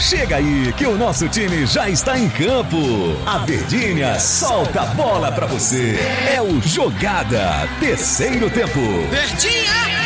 Chega aí que o nosso time já está em campo. A Verdinha solta a bola pra você. É o Jogada, terceiro tempo. Verdinha!